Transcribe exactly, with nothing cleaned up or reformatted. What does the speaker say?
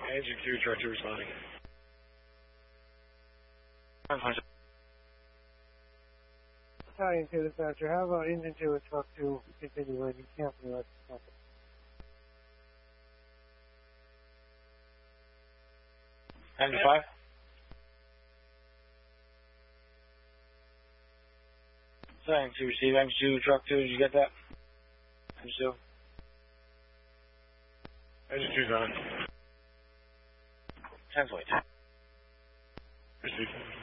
Engine two, truck two responding. Battalion two dispatcher, how about engine two and truck two continue landing cancel that stop it. Engine five. Battalion two, receive engine two, truck two, did you get that? Engine two. Engine two's on. Translate. Received.